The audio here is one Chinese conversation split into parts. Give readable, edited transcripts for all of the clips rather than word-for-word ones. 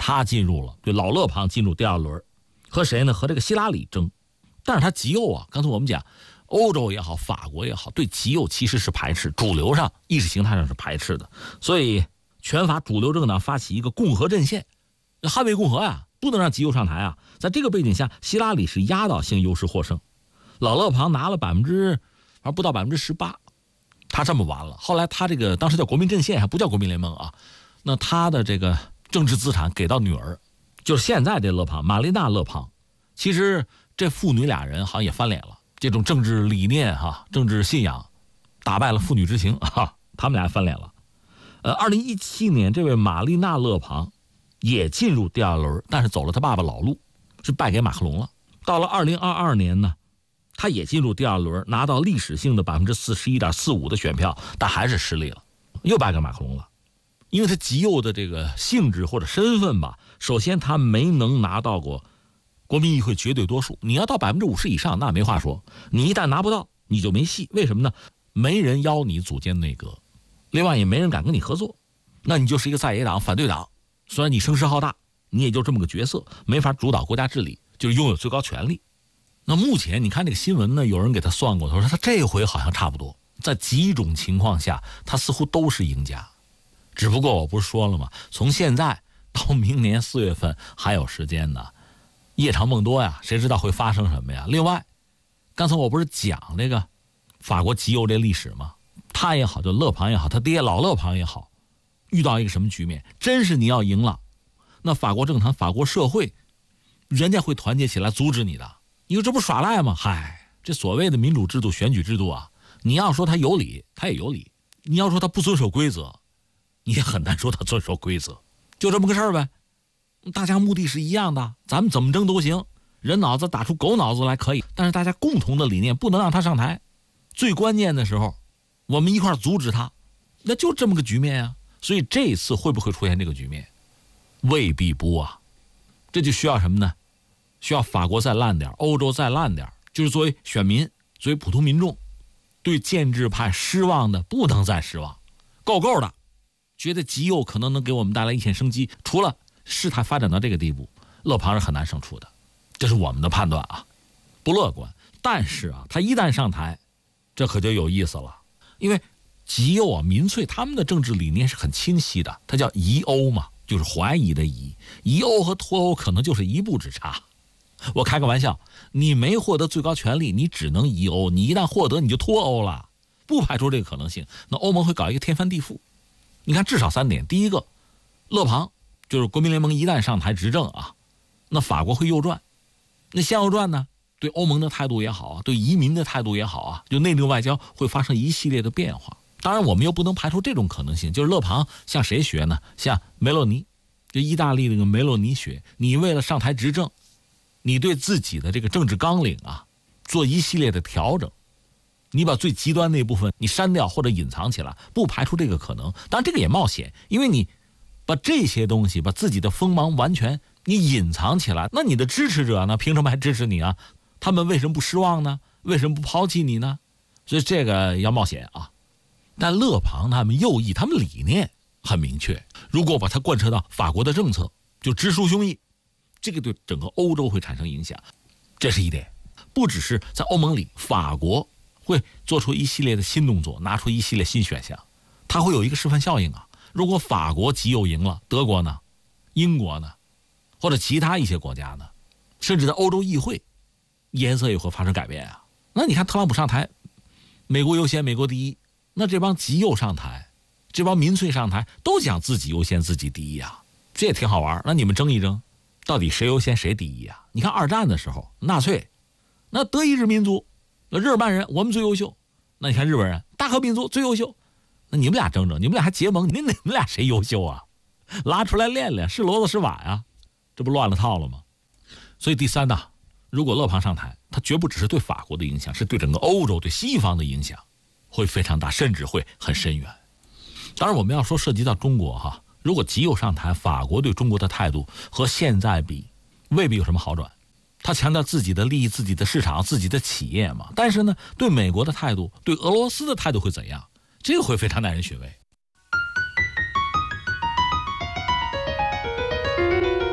他进入了，对老勒庞进入第二轮，和谁呢？和这个希拉里争。但是他极右啊，刚才我们讲，欧洲也好，法国也好，对极右其实是排斥，主流上意识形态上是排斥的。所以全法主流政党发起一个共和阵线，捍卫共和啊，不能让极右上台啊。在这个背景下，希拉里是压倒性优势获胜，老勒庞拿了不到18%，他这么完了。后来他这个当时叫国民阵线，还不叫国民联盟啊。那他的这个政治资产给到女儿，就是现在这勒庞，玛丽娜勒庞。其实这父女俩人好像也翻脸了，这种政治理念政治信仰打败了父女之情他们俩翻脸了。2017年这位玛丽娜勒庞也进入第二轮，但是走了他爸爸老路，是败给马克龙了。到了2022年呢，他也进入第二轮，拿到历史性的41.45%的选票，但还是失利了，又败给马克龙了。因为他极右的这个性质或者身份吧，首先他没能拿到过国民议会绝对多数，你要到50%以上那没话说，你一旦拿不到你就没戏。为什么呢？没人邀你组建内阁，另外也没人敢跟你合作，那你就是一个在野党反对党，虽然你声势浩大，你也就这么个角色，没法主导国家治理，就是拥有最高权力。那目前你看这个新闻呢，有人给他算过，他说他这回好像差不多，在几种情况下他似乎都是赢家。只不过我不是说了吗，从现在到明年4月份还有时间呢，夜长梦多呀，谁知道会发生什么呀？另外刚才我不是讲这个法国极右这历史吗？他也好，就勒庞也好，他爹老勒庞也好，遇到一个什么局面？真是你要赢了，那法国政坛法国社会人家会团结起来阻止你的。因为这不耍赖吗？这所谓的民主制度选举制度啊，你要说他有理他也有理，你要说他不遵守规则你也很难说他遵守规则，就这么个事儿呗。大家目的是一样的，咱们怎么争都行，人脑子打出狗脑子来可以，但是大家共同的理念不能让他上台，最关键的时候我们一块阻止他，那就这么个局面啊。所以这次会不会出现这个局面？未必不啊。这就需要什么呢？需要法国再烂点，欧洲再烂点，就是作为选民，作为普通民众，对建制派失望的不能再失望，够够的，觉得极右可能能给我们带来一线生机。除了事态发展到这个地步，勒庞是很难胜出的，这是我们的判断啊，不乐观。但是啊，他一旦上台，这可就有意思了，因为极右啊，民粹他们的政治理念是很清晰的，它叫疑欧嘛，就是怀疑的疑，疑欧和脱欧可能就是一步之差。我开个玩笑，你没获得最高权力，你只能疑欧，你一旦获得你就脱欧了，不排除这个可能性。那欧盟会搞一个天翻地覆。你看至少3点，第一个，勒庞就是国民联盟一旦上台执政啊，那法国会右转，那向右转呢，对欧盟的态度也好啊，对移民的态度也好啊，就内政外交会发生一系列的变化。当然我们又不能排除这种可能性，就是勒庞向谁学呢？向梅洛尼，就意大利那个梅洛尼学。你为了上台执政，你对自己的这个政治纲领啊做一系列的调整，你把最极端那部分你删掉或者隐藏起来，不排除这个可能。当然这个也冒险，因为你把这些东西，把自己的锋芒完全你隐藏起来，那你的支持者呢，凭什么还支持你啊？他们为什么不失望呢？为什么不抛弃你呢？所以这个要冒险啊。但勒庞他们右翼，他们理念很明确，如果把它贯彻到法国的政策，就直抒胸臆，这个对整个欧洲会产生影响，这是一点。不只是在欧盟里，法国会做出一系列的新动作，拿出一系列新选项，它会有一个示范效应啊。如果法国极右赢了，德国呢，英国呢，或者其他一些国家呢，甚至在欧洲议会颜色也会发生改变啊。那你看特朗普上台，美国优先，美国第一，那这帮极右上台，这帮民粹上台，都讲自己优先，自己第一啊，这也挺好玩。那你们争一争，到底谁优先谁第一啊？你看二战的时候，纳粹，那德意志民族，日耳曼人我们最优秀，那你看日本人，大和民族最优秀，那你们俩争争，你们俩还结盟，你们俩谁优秀啊？拉出来练练，是骡子是马呀，这不乱了套了吗？所以第三呢，如果勒庞上台，他绝不只是对法国的影响，是对整个欧洲，对西方的影响会非常大，甚至会很深远。当然我们要说涉及到中国哈，如果极右上台，法国对中国的态度和现在比未必有什么好转。他强调自己的利益、自己的市场、自己的企业嘛，但是呢，对美国的态度、对俄罗斯的态度会怎样？这个会非常耐人寻味。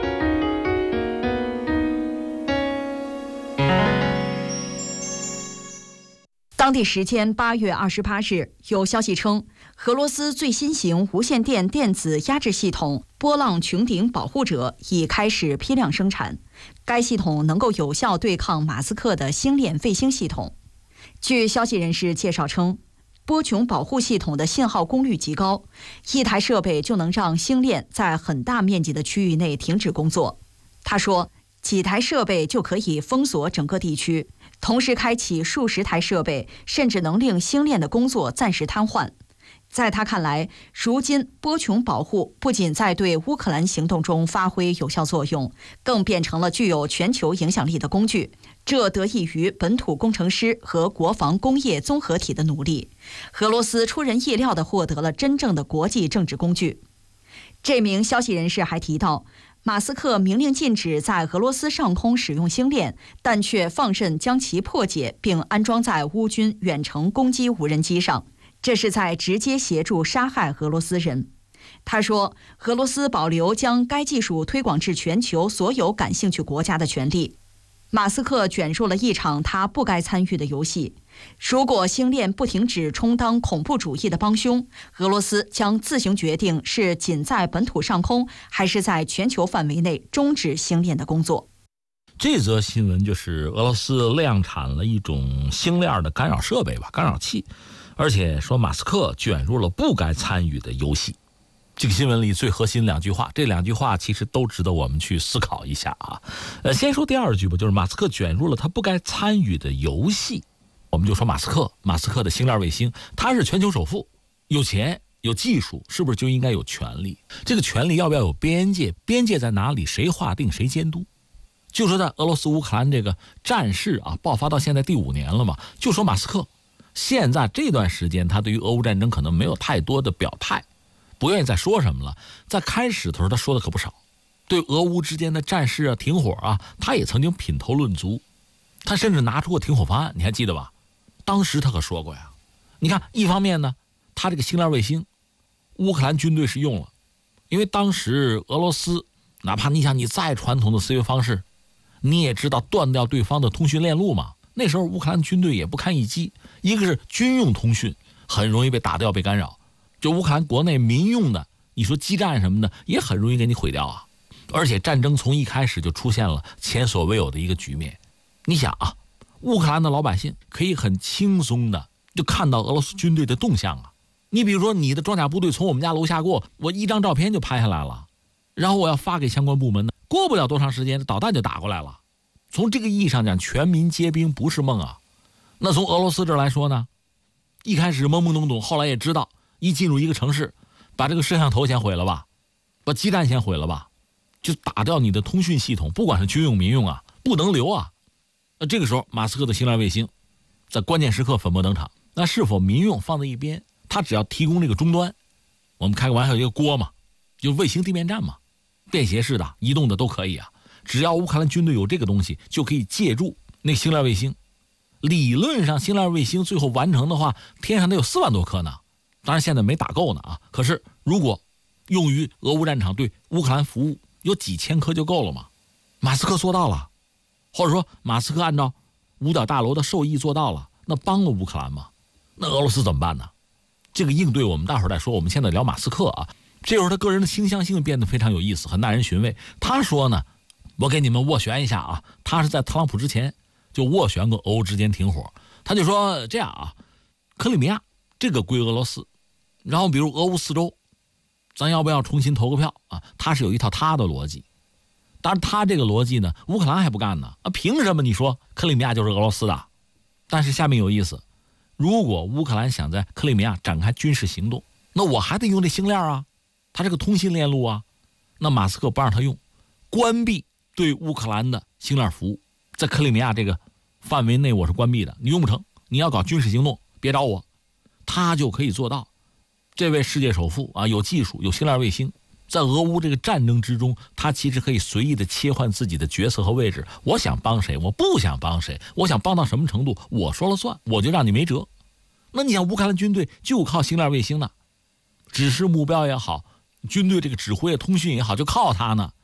当地时间8月28日，有消息称，俄罗斯最新型无线电电子压制系统波浪穹顶保护者已开始批量生产。该系统能够有效对抗马斯克的星链卫星系统。据消息人士介绍称，波穹保护系统的信号功率极高，一台设备就能让星链在很大面积的区域内停止工作。他说，几台设备就可以封锁整个地区，同时开启数十台设备，甚至能令星链的工作暂时瘫痪。在他看来，如今波穹保护不仅在对乌克兰行动中发挥有效作用，更变成了具有全球影响力的工具。这得益于本土工程师和国防工业综合体的努力。俄罗斯出人意料地获得了真正的国际政治工具。这名消息人士还提到，马斯克明令禁止在俄罗斯上空使用星链，但却放任将其破解并安装在乌军远程攻击无人机上，这是在直接协助杀害俄罗斯人。他说，俄罗斯保留将该技术推广至全球所有感兴趣国家的权利。马斯克卷入了一场他不该参与的游戏。如果星链不停止充当恐怖主义的帮凶，俄罗斯将自行决定是仅在本土上空，还是在全球范围内终止星链的工作。 这则新闻就是俄罗斯量产了一种星链的干扰设备吧，干扰器，而且说马斯克卷入了不该参与的游戏。这个新闻里最核心两句话，这两句话其实都值得我们去思考一下啊。先说第二句吧，就是马斯克卷入了他不该参与的游戏。我们就说马斯克的星链卫星，他是全球首富，有钱有技术，是不是就应该有权利？这个权利要不要有边界？边界在哪里？谁划定？谁监督？就说在俄罗斯乌克兰这个战事啊爆发到现在第5年了嘛，就说马斯克现在这段时间他对于俄乌战争可能没有太多的表态，不愿意再说什么了。在开始的时候他说的可不少，对俄乌之间的战事啊停火啊，他也曾经品头论足，他甚至拿出过停火方案，你还记得吧？当时他可说过呀，你看一方面呢，他这个星链卫星乌克兰军队是用了，因为当时俄罗斯哪怕你想你再传统的思维方式，你也知道断掉对方的通讯链路嘛。那时候乌克兰军队也不堪一击，一个是军用通讯很容易被打掉被干扰，就乌克兰国内民用的你说基站什么的也很容易给你毁掉啊。而且战争从一开始就出现了前所未有的一个局面。你想啊，乌克兰的老百姓可以很轻松的就看到俄罗斯军队的动向啊。你比如说你的装甲部队从我们家楼下过，我一张照片就拍下来了，然后我要发给相关部门呢，过不了多长时间导弹就打过来了。从这个意义上讲，全民皆兵不是梦啊。那从俄罗斯这儿来说呢，一开始懵懵懂懂，后来也知道一进入一个城市，把这个摄像头先毁了吧，把基站先毁了吧，就打掉你的通讯系统，不管是军用民用啊，不能留啊。那这个时候马斯克的星链卫星在关键时刻粉墨登场，那是否民用放在一边，他只要提供这个终端，我们开个玩笑，一个锅嘛，就卫星地面站嘛，便携式的移动的都可以啊。只要乌克兰军队有这个东西，就可以借助那星链卫星。理论上星链卫星最后完成的话，天上得有4万多颗呢，当然现在没打够呢啊。可是如果用于俄乌战场对乌克兰服务，有几千颗就够了嘛。马斯克做到了，或者说马斯克按照五角大楼的授意做到了，那帮了乌克兰吗？那俄罗斯怎么办呢？这个应对我们大会儿再说。我们现在聊马斯克啊，这会儿他个人的倾向性变得非常有意思，很耐人寻味。他说呢，我给你们斡旋一下啊，他是在特朗普之前就斡旋过俄乌之间停火。他就说这样啊，克里米亚这个归俄罗斯，然后比如俄乌4州，咱要不要重新投个票啊？他是有一套他的逻辑。当然他这个逻辑呢，乌克兰还不干呢啊，凭什么你说克里米亚就是俄罗斯的？但是下面有意思，如果乌克兰想在克里米亚展开军事行动，那我还得用这星链啊，他这个通信链路啊。那马斯克不让他用，关闭对乌克兰的星链服务，在克里米亚这个范围内我是关闭的，你用不成，你要搞军事行动别找我。他就可以做到。这位世界首富啊，有技术有星链卫星，在俄乌这个战争之中，他其实可以随意的切换自己的角色和位置，我想帮谁我不想帮谁，我想帮到什么程度我说了算，我就让你没辙。那你想乌克兰军队就靠星链卫星呢，指示目标也好，军队这个指挥通讯也好，就靠他呢。